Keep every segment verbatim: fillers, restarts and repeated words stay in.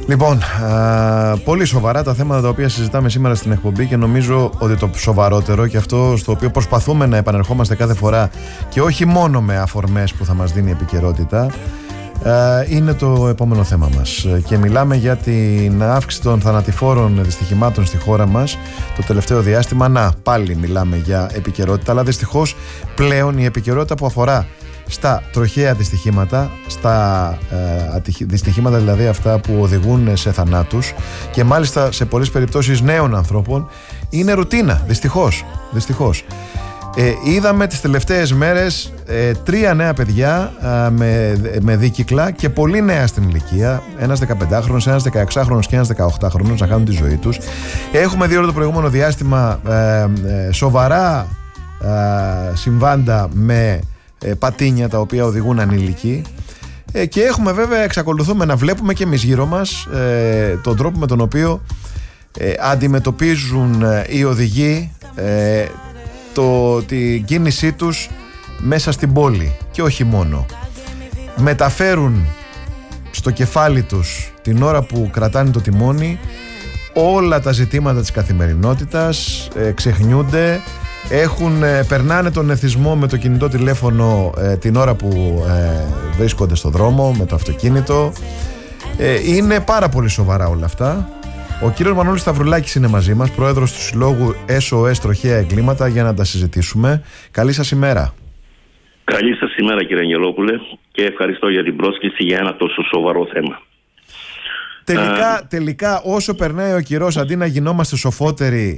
Λοιπόν, α, πολύ σοβαρά τα θέματα τα οποία συζητάμε σήμερα στην εκπομπή και νομίζω ότι το σοβαρότερο και αυτό στο οποίο προσπαθούμε να επανερχόμαστε κάθε φορά και όχι μόνο με αφορμές που θα μας δίνει η επικαιρότητα, α, είναι το επόμενο θέμα μας. Και μιλάμε για την αύξηση των θανατηφόρων δυστυχημάτων στη χώρα μας το τελευταίο διάστημα. Να, πάλι μιλάμε για επικαιρότητα, αλλά δυστυχώς πλέον η επικαιρότητα που αφορά στα τροχαία δυστυχήματα, στα ε, δυστυχήματα δηλαδή αυτά που οδηγούν σε θανάτους και μάλιστα σε πολλές περιπτώσεις νέων ανθρώπων, είναι ρουτίνα, δυστυχώς, δυστυχώς. Ε, είδαμε τις τελευταίες μέρες ε, τρία νέα παιδιά ε, με, με δίκυκλα και πολύ νέα στην ηλικία, ένας δεκαπεντάχρονος, ένας δεκαεξάχρονος και ένας δεκαοκτάχρονος να κάνουν τη ζωή τους. Έχουμε δει όλο το προηγούμενο διάστημα ε, ε, σοβαρά ε, συμβάντα με ε, πατίνια τα οποία οδηγούν ανήλικοι ε, και έχουμε βέβαια, εξακολουθούμε να βλέπουμε και εμείς γύρω μας ε, τον τρόπο με τον οποίο ε, αντιμετωπίζουν ε, οι οδηγοί ε, το, την κίνησή τους μέσα στην πόλη και όχι μόνο. Μεταφέρουν στο κεφάλι τους την ώρα που κρατάνε το τιμόνι όλα τα ζητήματα της καθημερινότητας, ε, ξεχνιούνται, έχουν, ε, περνάνε τον εθισμό με το κινητό τηλέφωνο ε, την ώρα που ε, βρίσκονται στο δρόμο με το αυτοκίνητο. Ε, είναι πάρα πολύ σοβαρά όλα αυτά. Ο κύριος Μανώλης Σταυρουλάκης είναι μαζί μας, πρόεδρος του Συλλόγου ες ο ες Τροχαία Εγκλήματα, για να τα συζητήσουμε. Καλή σας ημέρα. Καλή σας ημέρα, κύριε Αγγελόπουλε, και ευχαριστώ για την πρόσκληση για ένα τόσο σοβαρό θέμα. Τελικά, uh, τελικά όσο περνάει ο καιρός, αντί να γινόμαστε σοφότεροι,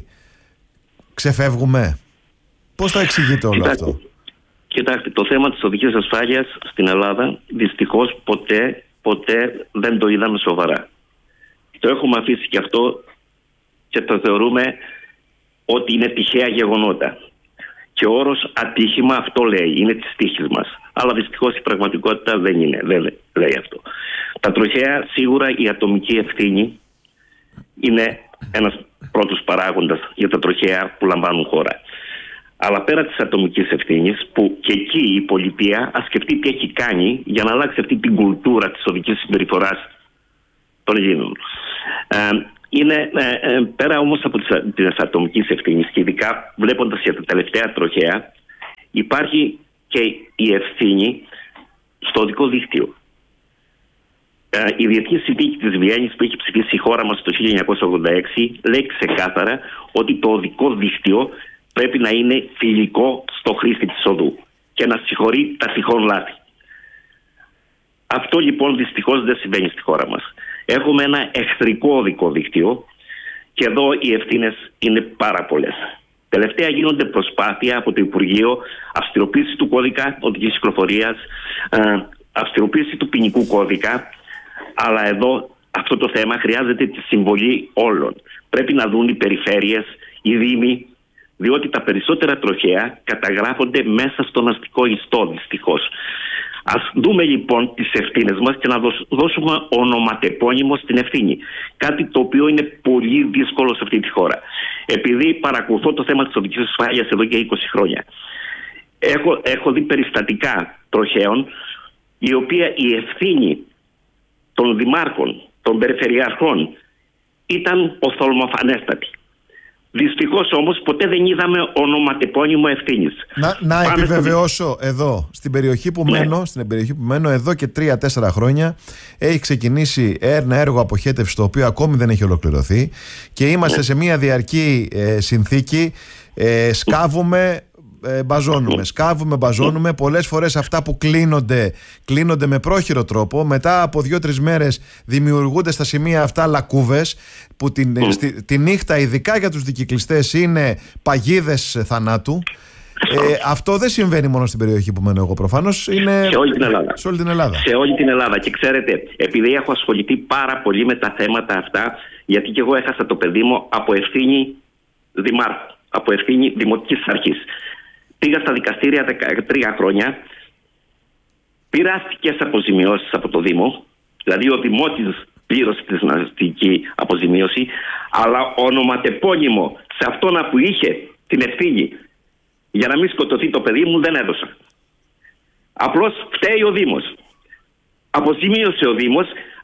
ξεφεύγουμε. Πώς θα εξηγείτε όλο κοιτάξτε, αυτό? Κοιτάξτε, το θέμα της οδικής ασφάλειας στην Ελλάδα δυστυχώς ποτέ, ποτέ δεν το είδαμε σοβαρά. Το έχουμε αφήσει και αυτό και το θεωρούμε ότι είναι τυχαία γεγονότα. Και ο όρος ατύχημα αυτό λέει, είναι της τύχης μας. Αλλά δυστυχώς η πραγματικότητα δεν είναι, δεν λέει αυτό. Τα τροχαία, σίγουρα η ατομική ευθύνη είναι ένας πρώτος παράγοντας για τα τροχαία που λαμβάνουν χώρα. Αλλά πέρα της ατομικής ευθύνης, που και εκεί η πολιτεία ας σκεφτεί τι έχει κάνει για να αλλάξει αυτή την κουλτούρα της οδικής συμπεριφοράς των Ελλήνων. Ε, είναι ε, ε, πέρα όμως από τις ατομικές ευθύνες και ειδικά βλέποντας για τα τελευταία τροχαία, υπάρχει και η ευθύνη στο οδικό δίκτυο. Ε, η Διεθνή Συνθήκη της Βιέννης που έχει ψηφίσει η χώρα μας το χίλια εννιακόσια ογδόντα έξι λέει ξεκάθαρα ότι το οδικό δίκτυο πρέπει να είναι φιλικό στο χρήστη της οδού και να συγχωρεί τα τυχόν λάθη. Αυτό λοιπόν δυστυχώς δεν συμβαίνει στη χώρα μας. Έχουμε ένα εχθρικό οδικό δίκτυο και εδώ οι ευθύνες είναι πάρα πολλές. Τελευταία γίνονται προσπάθεια από το Υπουργείο αυστηροποίηση του κώδικα οδικής κυκλοφορίας, αυστηροποίηση του ποινικού κώδικα, αλλά εδώ αυτό το θέμα χρειάζεται τη συμβολή όλων. Πρέπει να δουν οι περιφέρειες, οι δήμοι, διότι τα περισσότερα τροχαία καταγράφονται μέσα στον αστικό ιστό δυστυχώς. Ας δούμε λοιπόν τις ευθύνες μας και να δώσουμε ονοματεπώνυμο στην ευθύνη. Κάτι το οποίο είναι πολύ δύσκολο σε αυτή τη χώρα. Επειδή παρακολουθώ το θέμα της οδικής ασφάλειας εδώ και είκοσι χρόνια, έχω, έχω δει περιστατικά τροχαίων η οποία η ευθύνη των δημάρχων, των περιφερειαρχών ήταν οφθαλμοφανέστατη. Δυστυχώς όμως ποτέ δεν είδαμε ονοματεπώνυμο ευθύνης. Να, να επιβεβαιώσω στο... εδώ, στην περιοχή που ναι. μένω, στην περιοχή που μένω εδώ και τρία-τέσσερα χρόνια έχει ξεκινήσει ένα έργο αποχέτευσης το οποίο ακόμη δεν έχει ολοκληρωθεί και είμαστε ναι. σε μια διαρκή ε, συνθήκη, ε, σκάβουμε, ε, μπαζώνουμε, σκάβουμε, μπαζώνουμε. Πολλές φορές αυτά που κλείνονται, κλείνονται με πρόχειρο τρόπο. Μετά από δύο-τρεις μέρες δημιουργούνται στα σημεία αυτά λακκούβες που την, mm. στη, τη νύχτα ειδικά για τους δικυκλιστές είναι παγίδες θανάτου. Ε, αυτό δεν συμβαίνει μόνο στην περιοχή που μένω εγώ προφανώς, είναι σε όλη την Ελλάδα. Σε όλη την Ελλάδα. Σε όλη την Ελλάδα. Και ξέρετε, επειδή έχω ασχοληθεί πάρα πολύ με τα θέματα αυτά, γιατί και εγώ έχασα το παιδί μου από ευθύνη δημάρχου, από ευθύνη δημοτικής αρχής. Πήγα στα δικαστήρια δεκατρία χρόνια, πήρα αστικές αποζημιώσεις από το Δήμο, δηλαδή ο δημότης πλήρωσε την αστική αποζημίωση, αλλά ονοματεπώνυμο σε αυτόν που είχε την ευθύνη για να μην σκοτωθεί το παιδί μου δεν έδωσα. Απλώς φταίει ο Δήμος. Αποζημίωσε ο Δήμος,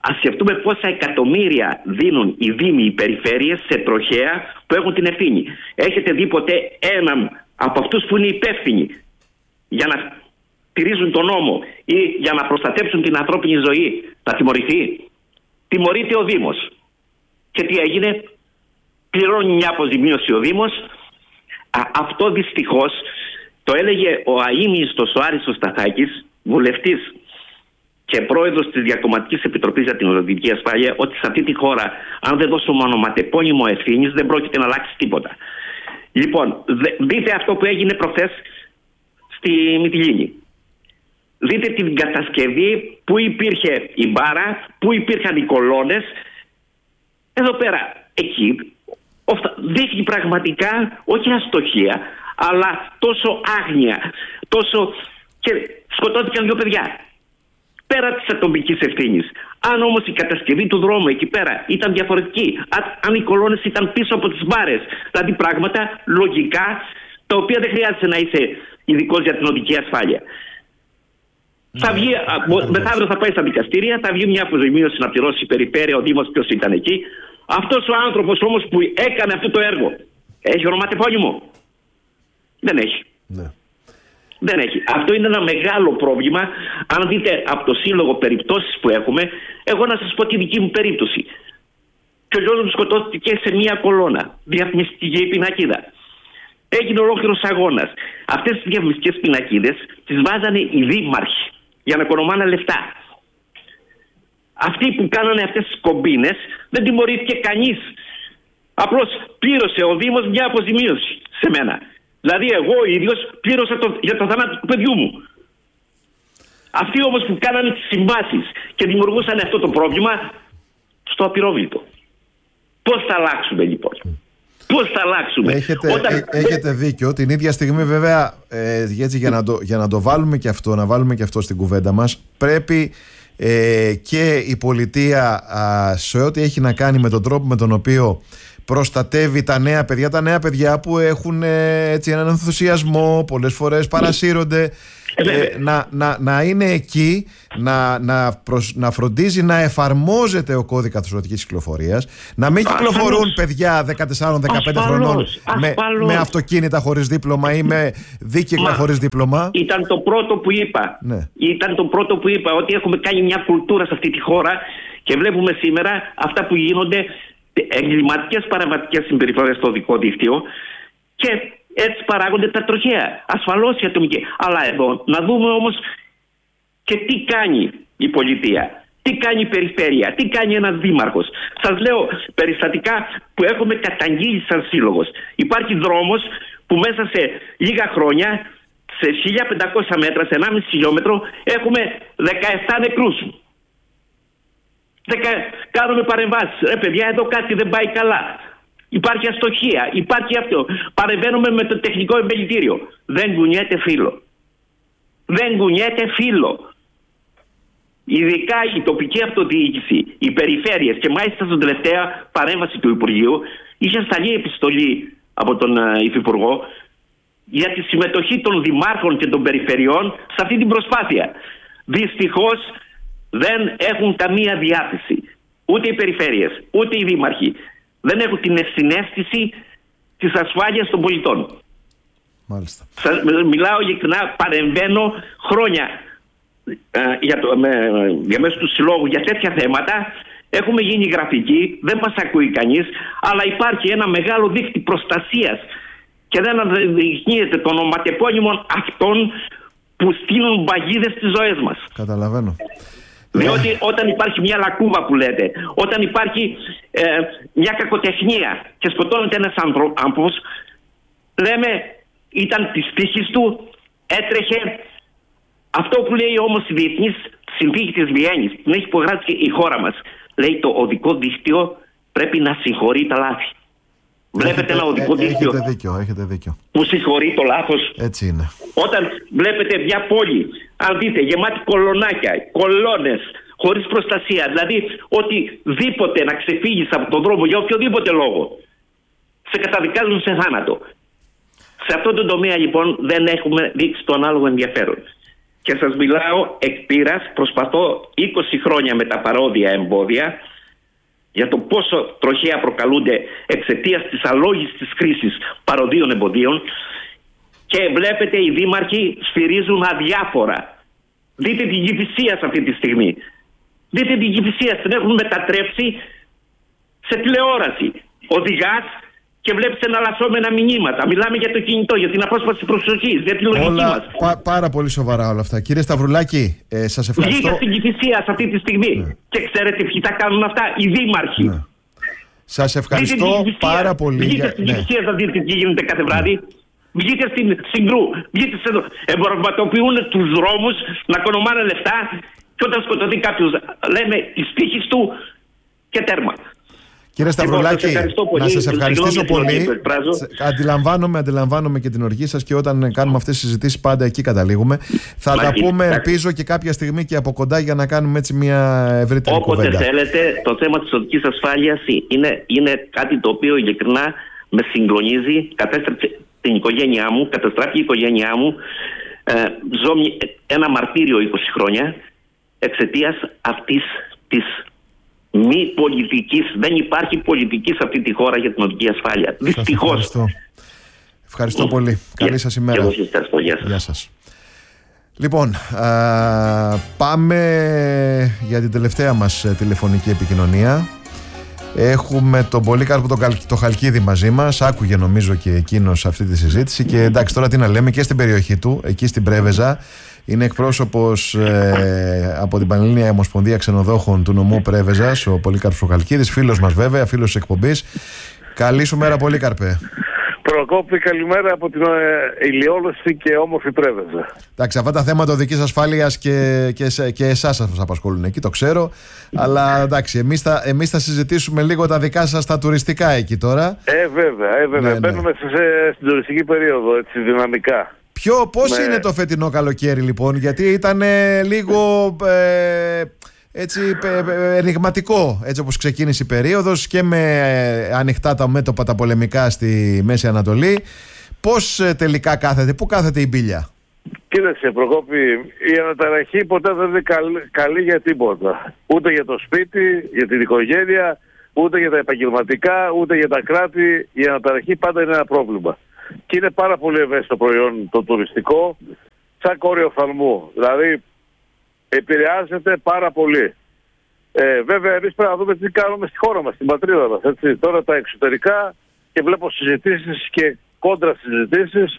Ας σκεφτούμε πόσα εκατομμύρια δίνουν οι δήμοι, οι περιφέρειες σε τροχαία που έχουν την ευθύνη. Έχετε δει ποτέ έναν από αυτούς που είναι υπεύθυνοι για να τηρίζουν τον νόμο ή για να προστατέψουν την ανθρώπινη ζωή να τιμωρηθεί? Τιμωρείται ο Δήμος. Και τι έγινε? Πληρώνει μια αποζημίωση ο Δήμος. Α, αυτό δυστυχώς το έλεγε ο αείμνηστος ο Άρης ο Σταθάκης, βουλευτής και πρόεδρος της Διακομματικής Επιτροπής για την Οδική Ασφάλεια, ότι σε αυτή τη χώρα, αν δεν δώσουμε ονοματεπώνυμο ευθύνης, δεν πρόκειται να αλλάξει τίποτα. Λοιπόν, δείτε αυτό που έγινε προχθές στη Μυτιλήνη. Δείτε την κατασκευή που υπήρχε η μπάρα, που υπήρχαν οι κολόνες. Εδώ πέρα, εκεί, δείχνει πραγματικά, όχι αστοχία, αλλά τόσο άγνοια, τόσο... και σκοτώθηκαν δύο παιδιά. Πέρα της ατομικής ευθύνης. Αν όμως η κατασκευή του δρόμου εκεί πέρα ήταν διαφορετική, αν οι κολόνες ήταν πίσω από τις μπάρες, δηλαδή πράγματα λογικά, τα οποία δεν χρειάζεται να είσαι ειδικός για την οδική ασφάλεια. Ναι, θα βγει, μεθαύριο θα πάει στα δικαστήρια, θα βγει μια αποζημίωση να πληρώσει η περιφέρεια, ο Δήμος, ποιος ήταν εκεί. Αυτός ο άνθρωπος όμως που έκανε αυτό το έργο, έχει ονοματεπώνυμο? Δεν έχει. Ναι. Δεν έχει. Αυτό είναι ένα μεγάλο πρόβλημα. Αν δείτε από το σύλλογο περιπτώσεις που έχουμε, εγώ να σας πω τη δική μου περίπτωση. Και ο γιος μου σκοτώθηκε σε μια κολόνα, διαφημιστική πινακίδα. Έγινε ολόκληρος αγώνας. Αυτές τις διαφημιστικές πινακίδες τις βάζανε οι δήμαρχοι για να οικονομάνε λεφτά. Αυτοί που κάνανε αυτές τις κομπίνες δεν τιμωρήθηκε κανείς. Απλώς πλήρωσε ο Δήμος μια αποζημίωση σε μένα. Δηλαδή εγώ ο ίδιος πλήρωσα το, για το θανάτο του παιδιού μου. Αυτοί όμως που κάνανε τις συμβάσεις και δημιουργούσαν αυτό το πρόβλημα, στο απειρόβλητο. Πώς θα αλλάξουμε λοιπόν? Πώς θα αλλάξουμε? Έχετε, Όταν... έ, έχετε δίκιο. Την ίδια στιγμή βέβαια, ε, έτσι, για, να το, για να το βάλουμε και αυτό, να βάλουμε και αυτό στην κουβέντα μας, πρέπει ε, και η πολιτεία α, σε ό,τι έχει να κάνει με τον τρόπο με τον οποίο προστατεύει τα νέα παιδιά, τα νέα παιδιά που έχουν ε, έτσι, έναν ενθουσιασμό, πολλές φορές παρασύρονται, ε, να, να, να είναι εκεί, να, να, προσ, να φροντίζει να εφαρμόζεται ο κώδικας οδικής κυκλοφορίας, να μην κυκλοφορούν ασφαλώς παιδιά δεκατέσσερα δεκαπέντε χρονών με, με αυτοκίνητα χωρίς δίπλωμα ή με δίκαικλα χωρίς δίπλωμα. Ήταν το πρώτο που είπα. Ναι. Ήταν το πρώτο που είπα, ότι έχουμε κάνει μια κουλτούρα σε αυτή τη χώρα και βλέπουμε σήμερα αυτά που γίνονται, εγκληματικές παραβατικές συμπεριφορές στο οδικό δίκτυο, και έτσι παράγονται τα τροχαία. Ασφαλώς η ατομική. Αλλά εδώ να δούμε όμως και τι κάνει η πολιτεία, τι κάνει η περιφέρεια, τι κάνει ένας δήμαρχος. Σας λέω περιστατικά που έχουμε καταγγείλει σαν σύλλογος. Υπάρχει δρόμος που μέσα σε λίγα χρόνια, σε χίλια πεντακόσια μέτρα, σε ενάμιση χιλιόμετρο, έχουμε δεκαεπτά νεκρούς. Δεκα... Κάνουμε παρεμβάσεις. Ρε παιδιά, εδώ κάτι δεν πάει καλά. Υπάρχει αστοχία, υπάρχει αυτό. Παρεμβαίνουμε με το τεχνικό εμπελητήριο. Δεν κουνιέται φύλλο. Δεν κουνιέται φύλλο. Ειδικά η τοπική αυτοδιοίκηση, οι περιφέρειες, και μάλιστα στην τελευταία παρέμβαση του Υπουργείου είχε σταλεί επιστολή από τον Υφυπουργό για τη συμμετοχή των δημάρχων και των περιφερειών σε αυτή την προσπάθεια. Δυστυχώς δεν έχουν καμία διάθεση. Ούτε οι περιφέρειες, ούτε οι δήμαρχοι. Δεν έχουν την συναίσθηση της ασφάλειας των πολιτών. Μάλιστα. Σας μιλάω ειλικρινά, παρεμβαίνω χρόνια ε, για, το, με, για μέσω του συλλόγου για τέτοια θέματα. Έχουμε γίνει γραφικοί, δεν μας ακούει κανείς, αλλά υπάρχει ένα μεγάλο δίκτυο προστασίας και δεν αναδεικνύεται το ονοματεπώνυμο αυτών που στείλουν παγίδες στις ζωές μας. Καταλαβαίνω. Διότι όταν υπάρχει μια λακκούβα που λέτε, όταν υπάρχει ε, μια κακοτεχνία και σκοτώνεται ένας άνθρωπος, λέμε ήταν της τύχης του, έτρεχε. Αυτό που λέει όμως η Διεθνής Συνθήκη της Βιέννης, την έχει υπογράψει και η χώρα μας, λέει το οδικό δίκτυο πρέπει να συγχωρεί τα λάθη. Βλέπετε έχετε, ένα οδικό ε, δίκτυο έχετε δίκιο, έχετε δίκιο. που συγχωρεί το λάθος. Έτσι είναι. Όταν βλέπετε μια πόλη, αν δείτε, γεμάτη κολονάκια, κολόνες, χωρίς προστασία, δηλαδή οτιδήποτε να ξεφύγεις από τον δρόμο για οποιοδήποτε λόγο, σε καταδικάζουν σε θάνατο. Σε αυτό το τομέα λοιπόν δεν έχουμε δείξει το ανάλογο ενδιαφέρον. Και σας μιλάω εκ πείρας, προσπαθώ είκοσι χρόνια με τα παρόδια εμπόδια για το πόσο τροχαία προκαλούνται εξαιτίας της αλόγιστης χρήσης παροδίων εμποδίων, και βλέπετε οι δήμαρχοι σφυρίζουν αδιάφορα. Δείτε την Κηφισίας αυτή τη στιγμή. Δείτε την Κηφισίας, την έχουν μετατρέψει σε τηλεόραση. Οδηγάς και βλέπεις εναλλασσόμενα μηνύματα. Μιλάμε για το κινητό, για την απόσπαση προσοχής, για τη λογική όλα, μας. πα, πάρα πολύ σοβαρά όλα αυτά. Κύριε Σταυρουλάκη, ε, σας ευχαριστώ. Βγήκα στην Κηφισίας αυτή τη στιγμή. Ναι. Και ξέρετε ποιοι τα κάνουν αυτά? Οι δήμαρχοι. Ναι. Σας ευχαριστώ πάρα πολύ. Βγείτε στην Κηφισίας να δείτε τι γίνεται κάθε βράδυ. Βγείτε στην Συγκρού, βγείτε σε εμπορευματοποιούν τους δρόμους, να κονομάνε λεφτά, και όταν σκοτωθεί κάποιος λέμε εις τύχης του και τέρμα. Κύριε Σταυρουλάκη, λοιπόν, να σας ευχαριστήσω πολύ. Αντιλαμβάνομαι, αντιλαμβάνομαι και την οργή σας, και όταν κάνουμε αυτές τις συζητήσεις πάντα εκεί καταλήγουμε. Θα Μαγεί, τα πούμε, εντάξει. ελπίζω, και κάποια στιγμή και από κοντά, για να κάνουμε έτσι μια ευρύτερη Όποτε κουβέντα. Όποτε θέλετε, το θέμα της οδικής ασφάλειας είναι, είναι κάτι το οποίο ειλικρινά με συγκλονίζει. Κατέστρεψε την οικογένειά μου, καταστράφηκε η οικογένειά μου. Ε, ζω ένα μαρτύριο είκοσι χρόνια εξαιτίας αυτής της μη πολιτικής. Δεν υπάρχει πολιτική σε αυτή τη χώρα για την οδική ασφάλεια. Δυστυχώς. Ευχαριστώ, ευχαριστώ πολύ. Καλή σας ημέρα. Γεια σας. Λοιπόν, α, πάμε για την τελευταία μας τηλεφωνική επικοινωνία. Έχουμε τον Πολύκαρπο το, το Χαλκίδη μαζί μας. Άκουγε νομίζω και εκείνος αυτή τη συζήτηση. Και εντάξει, τώρα τι να λέμε, και στην περιοχή του, εκεί στην Πρέβεζα, είναι εκπρόσωπος ε, από την Πανελλήνια Ομοσπονδία Ξενοδόχων του νομού Πρέβεζας, ο Πολύκαρπος ο Χαλκίδης, φίλος μας βέβαια, φίλος της εκπομπής. Καλή σου μέρα, Πολύκαρπε. Προκόπη, καλημέρα από την ε, ηλιόλουστη και όμορφη Πρέβεζα. Εντάξει, αυτά τα θέματα οδικής ασφάλειας και, και, και εσάς σας απασχολούν εκεί, το ξέρω. Αλλά εντάξει, εμείς θα, εμείς θα συζητήσουμε λίγο τα δικά σας τα τουριστικά εκεί τώρα. Ε, βέβαια, ε, βέβαια. Ναι, μπαίνουμε ναι. σε, στην τουριστική περίοδο, έτσι, δυναμικά. Ποιο, πώς με... είναι το φετινό καλοκαίρι, λοιπόν, γιατί ήταν ε, λίγο... Ε, έτσι ενιγματικό, έτσι όπως ξεκίνησε η περίοδος, και με ανοιχτά τα μέτωπα τα πολεμικά στη Μέση Ανατολή. Πώς τελικά κάθεται, πού κάθεται η μπίλια? Κοίταξε Προκόπη, η αναταραχή ποτέ δεν είναι καλή, καλή για τίποτα. Ούτε για το σπίτι, για την οικογένεια, ούτε για τα επαγγελματικά, ούτε για τα κράτη. Η αναταραχή πάντα είναι ένα πρόβλημα. Και είναι πάρα πολύ ευαίσθητο προϊόν το τουριστικό, σαν κόριο οφθαλμού. Δηλαδή επηρεάζεται πάρα πολύ. Ε, βέβαια, εμείς πρέπει να δούμε τι κάνουμε στη χώρα μας, στην πατρίδα μας. Έτσι. Τώρα τα εξωτερικά, και βλέπω συζητήσεις και κόντρα συζητήσεις.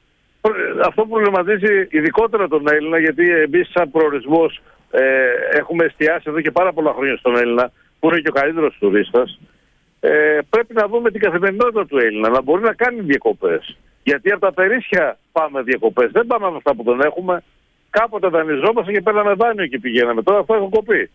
Αυτό που προβληματίζει ειδικότερα τον Έλληνα, γιατί εμείς σαν προορισμός ε, έχουμε εστιάσει εδώ και πάρα πολλά χρόνια στον Έλληνα, που είναι και ο καλύτερος τουρίστας. Ε, πρέπει να δούμε την καθημερινότητα του Έλληνα, να μπορεί να κάνει διακοπές. Γιατί από τα περίσσια πάμε διακοπές, δεν πάμε με αυτά που δεν έχουμε. Κάποτε δανειζόμαστε και παίρναμε δάνειο και πηγαίναμε. Τώρα αυτό έχω κοπεί.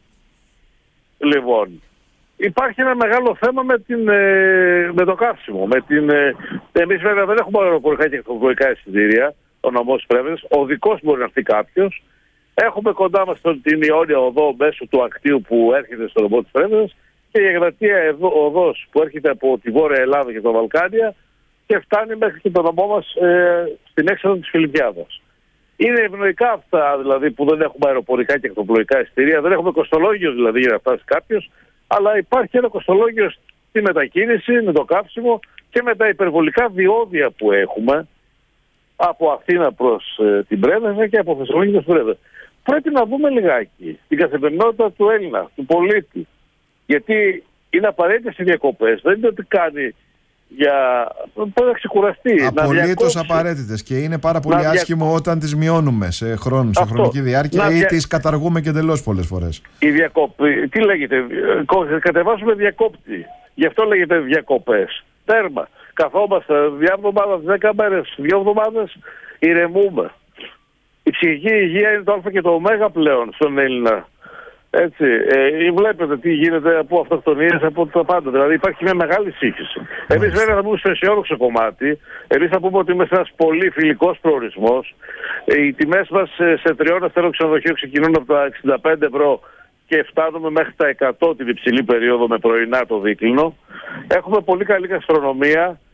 Λοιπόν, υπάρχει ένα μεγάλο θέμα με, την, ε, με το καύσιμο. Με την, ε, εμείς βέβαια δεν έχουμε αεροπορικά και εκπληκτικά εισιτήρια, ο νομός Πρέβεζας. Ο δικός μπορεί να έρθει κάποιος. Έχουμε κοντά μας την Ιόνια οδό μέσω του ακτίου που έρχεται στο νομό της Πρέβεζας, και η Εγνατία οδός που έρχεται από τη Βόρεια Ελλάδα και τα Βαλκάνια και φτάνει μέχρι και το νομό μας ε, στην έξοδο της Φιλιππιάδας. Είναι ευνοϊκά αυτά δηλαδή που δεν έχουμε αεροπορικά και εκτοπλοϊκά εισιτήρια, δεν έχουμε κοστολόγιο δηλαδή για να φτάσει κάποιος, αλλά υπάρχει ένα κοστολόγιο στη μετακίνηση, με το καύσιμο και με τα υπερβολικά διόδια που έχουμε από Αθήνα προς ε, την Πρέβεζα και από Θεσσαλονίκη προς Πρέβεζα. Πρέπει να δούμε λιγάκι την καθημερινότητα του Έλληνα, του πολίτη. Γιατί είναι απαραίτητες οι διακοπές, δεν είναι ότι κάνει για να ξεκουραστεί. Απολύτως απαραίτητες, και είναι πάρα πολύ άσχημο δια... όταν τις μειώνουμε σε, χρόνο, σε χρονική διάρκεια, ή δια... τις καταργούμε και εντελώς πολλές φορές. Η διακοπή, τι λέγεται, κατεβάζουμε διακόπτη. Γι' αυτό λέγεται διακοπές. Τέρμα. Καθόμαστε δύο εβδομάδες, δέκα μέρες, δύο εβδομάδες, ηρεμούμε. Η ψυχική υγεία είναι το α και το ω πλέον στον Έλληνα. Έτσι, ε, βλέπετε τι γίνεται από αυτοκτονίες, από τα πάντα. Δηλαδή υπάρχει μια μεγάλη σύγχυση. Εμείς βέβαια θα πούμε στο αισιόδοξο κομμάτι. Εμείς θα πούμε ότι είμαστε ένας πολύ φιλικός προορισμός. Ε, οι τιμές μας σε τριών αστέρων ξενοδοχείο ξεκινούν από τα εξήντα πέντε ευρώ και φτάνουμε μέχρι τα εκατό την υψηλή περίοδο με πρωινά το δίκλινο. Έχουμε πολύ καλή γαστρονομία.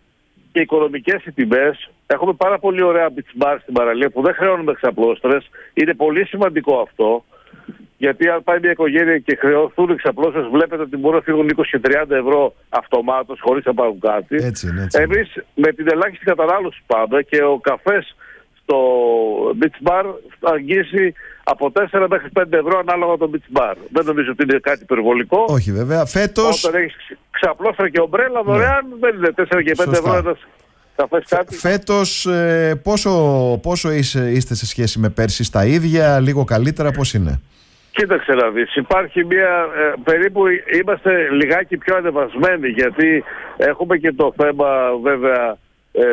και οικονομικές οι τιμές. Έχουμε πάρα πολύ ωραία beach bar στην παραλία που δεν χρεώνουμε εξαπλώστρες. Είναι πολύ σημαντικό αυτό. Γιατί αν πάει μια οικογένεια και χρεωθούν εξαπλώστρες, βλέπετε ότι μπορούν να φύγουν είκοσι και τριάντα ευρώ αυτομάτως χωρίς να πάρουν κάτι. Έτσι είναι, έτσι. Εμείς με την ελάχιστη κατανάλωση πάμε και ο καφές στο beach bar θα αγγίσει από τέσσερα μέχρι πέντε ευρώ ανάλογα το beach bar. Δεν νομίζω ότι είναι κάτι υπερβολικό. Όχι βέβαια. Φέτος... Όταν έχεις ξαπλώστρα και ομπρέλα δωρεάν, ναι, δεν είναι τέσσερα και πέντε ευρώ ένας καφές κάτι. Φέτος ε, πόσο, πόσο είστε, είστε σε σχέση με πέρσι, στα ίδια, λίγο καλύτερα, πώς είναι? Κοίταξε να δεις, υπάρχει μια, ε, περίπου είμαστε λιγάκι πιο ανεβασμένοι, γιατί έχουμε και το θέμα βέβαια ε,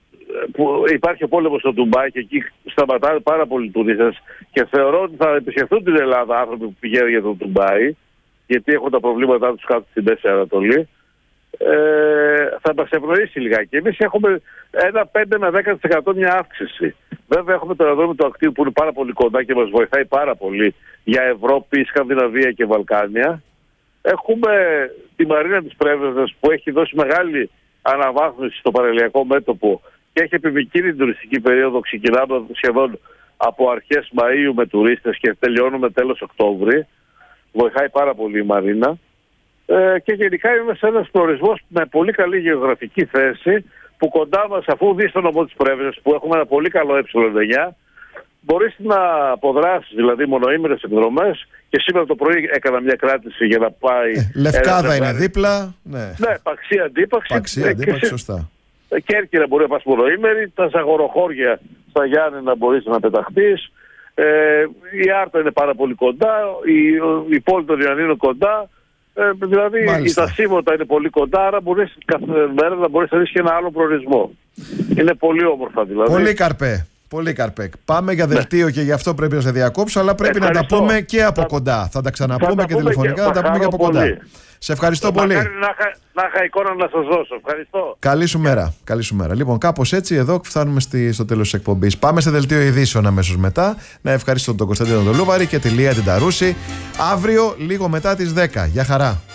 που υπάρχει ο πόλεμος στο Ντουμπάι και εκεί σταματάνε πάρα πολλοί τουρίστες και θεωρώ ότι θα επισκεφθούν την Ελλάδα άνθρωποι που πηγαίνουν για το Ντουμπάι, γιατί έχουν τα προβλήματά τους κάτω στην Μέση Ανατολή. Ε, θα μας ευνοήσει λιγάκι. Εμείς έχουμε ένα πέντε με δέκα τοις εκατό μια αύξηση. Βέβαια έχουμε το αεροδρόμιο του Ακτίου που είναι πάρα πολύ κοντά και μας βοηθάει πάρα πολύ για Ευρώπη, Σκανδιναβία και Βαλκάνια. Έχουμε τη Μαρίνα της Πρέβεζας που έχει δώσει μεγάλη αναβάθμιση στο παραλιακό μέτωπο και έχει επιμηκύνει την τουριστική περίοδο. Ξεκινάμε σχεδόν από αρχές Μαΐου με τουρίστες και τελειώνουμε τέλος Οκτώβρη. Βοηθάει πάρα πολύ η Μαρίνα. Ε, και γενικά είμαι σε ένας προορισμός με πολύ καλή γεωγραφική θέση που κοντά μας, αφού δεις τον νομό της Πρέβεζας που έχουμε ένα πολύ καλό ε εννιά, μπορείς να αποδράσεις δηλαδή μονοήμερες εκδρομές και σήμερα το πρωί έκανα μια κράτηση για να πάει... Ε, Λευκάδα είναι δίπλα. Ναι, ναι, Παξία Αντίπαξη. Παξία Αντίπαξη, σωστά. Κέρκυρα μπορεί να πας μονοήμερη, τα Ζαγοροχώρια στα Γιάννη να μπορείς να πεταχτείς. Ε, η Άρτα είναι πάρα πολύ κοντά, η, η πόλη των Ιωαννίνων κοντά. Ε, δηλαδή Μάλιστα. τα Σίβωτα είναι πολύ κοντά, άρα μπορείς κάθε μέρα να μπορείς να δεις και ένα άλλο προορισμό. Είναι πολύ όμορφα δηλαδή. Πολύ καρπέ. Πολύ καρπέ. Πάμε για δελτίο ναι. και γι' αυτό πρέπει να σε διακόψω, αλλά πρέπει ευχαριστώ. να τα πούμε και από θα... κοντά. Θα τα ξαναπούμε θα και πούμε τηλεφωνικά, και... θα τα πούμε και από πολύ. κοντά. Σε ευχαριστώ πολύ. Να, να είχα εικόνα να σας δώσω. Ευχαριστώ. Καλή σου μέρα. Καλή σου μέρα. Λοιπόν, κάπως έτσι εδώ φτάνουμε στη, στο τέλος της εκπομπής. Πάμε σε δελτίο ειδήσεων αμέσως μετά. Να ευχαριστώ τον Κωνσταντίνο τον Λούβαρη και τη Λία την Ταρούση. Αύριο λίγο μετά τις δέκα. Γεια χαρά.